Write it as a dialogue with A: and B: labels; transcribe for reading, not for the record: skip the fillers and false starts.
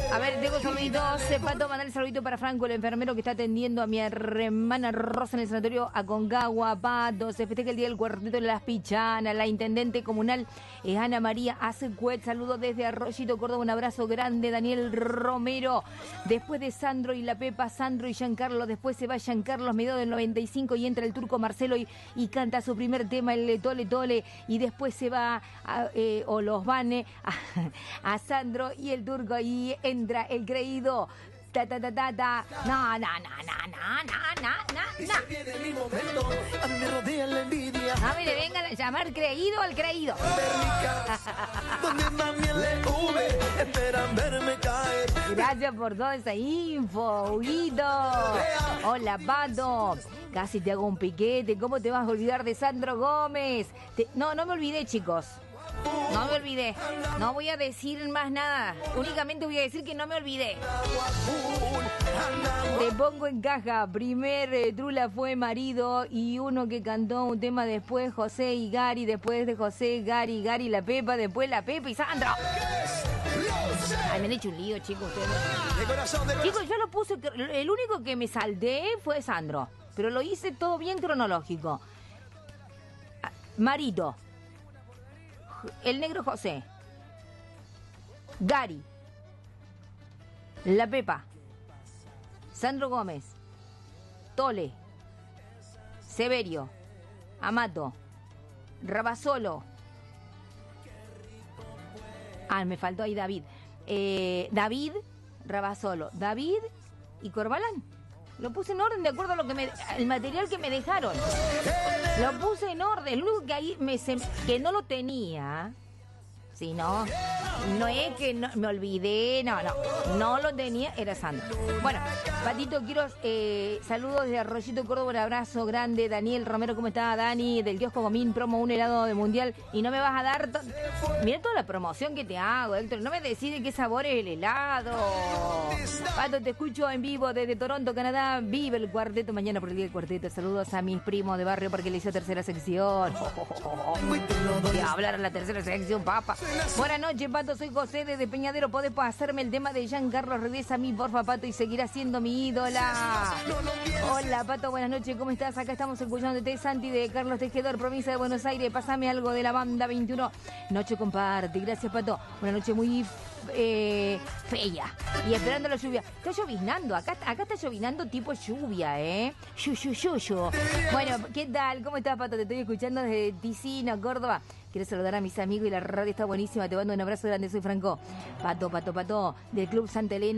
A: A ver, tengo saluditos. Pato, mandar el saludito para Franco, el enfermero que está atendiendo a mi hermana Rosa en el sanatorio Aconcagua. Pato, se festeja el día del cuarteto de las Pichanas. La intendente comunal es Ana María Azecuet. Saludos desde Arroyito, Córdoba. Un abrazo grande, Daniel Romero. Después de Sandro y la Pepa, Sandro y Giancarlo. Después se va Giancarlo, mediados del 95, y entra el turco Marcelo y canta su primer tema, el Tole Tole. Y después se va, o los van a Sandro y el turco. Y entra el creído. Ta ta ta ta ta. No.
B: Viene mi momento, a mí me rodea la envidia.
A: A mí le vengan a llamar creído al creído.
B: Donde mami LV esperan verme caer.
A: Gracias por toda esa info, Huguito. Hola, Pato. Casi te hago un piquete. ¿Cómo te vas a olvidar de Sandro Gómez? No me olvidé, chicos. No me olvidé. No voy a decir más nada. Únicamente voy a decir que no me olvidé. Te pongo en caja. Primer Trula fue marido y uno que cantó un tema después, José y Gary. Después de José, Gary la Pepa. Después la Pepa y Sandro. Ay, me han hecho un lío, chicos. Chicos, yo lo puse. El único que me salté fue Sandro. Pero lo hice todo bien cronológico. Marido. El negro José, Gary, la Pepa, Sandro Gómez, Tole, Severio, Amato, Rabasolo. Me faltó ahí David. David, Rabasolo, David y Corbalán. Lo puse en orden de acuerdo a lo que el material que me dejaron. Lo puse en orden. Lo único que ahí que no lo tenía. Si no es que no, me olvidé. No lo tenía. Era Sandro. Bueno, Patito, quiero saludos de Arroyito, Córdoba. Un abrazo grande. Daniel Romero, ¿cómo está? Dani, del kiosco Gomín, promo un helado de mundial. Y no me vas a dar... Mira toda la promoción que te hago, Héctor. No me decides qué sabor es el helado. Pato, te escucho en vivo desde Toronto, Canadá. Vive el cuarteto mañana por el día del cuarteto. Saludos a mis primos de barrio porque le hizo tercera sección. Voy a hablar a la tercera sección, papá. Buenas noches, Pato. Soy José desde Peñadero. ¿Podés pasarme el tema de Giancarlo? Regresa a mí, porfa, Pato, y seguirá siendo mi ídola. Hola, Pato. Buenas noches. ¿Cómo estás? Acá estamos escuchándote, Santi, de Carlos Tejedor, provincia de Buenos Aires. Pásame algo de la banda 21. Noche comparte. Gracias, Pato. Una noche muy fea. Y esperando la lluvia. Está llovinando. Acá está llovinando tipo lluvia, ¿eh? Bueno, ¿qué tal? ¿Cómo estás, Pato? Te estoy escuchando desde Ticino, Córdoba. Quiero saludar a mis amigos y la radio está buenísima. Te mando un abrazo grande. Soy Franco. Pato, del Club Santa Elena.